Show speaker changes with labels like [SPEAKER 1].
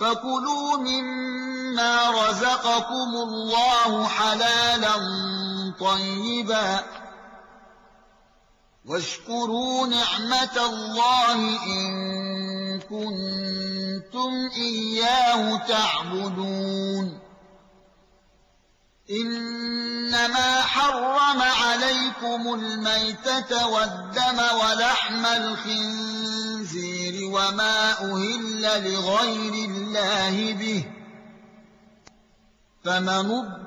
[SPEAKER 1] فكلوا مما رزقكم الله حلالا طيبا واشكروا نعمة الله إن كنتم إياه تعبدون إنما حرم عليكم الميتة والدم ولحم الخنزير وما أهل لغير الله به فمن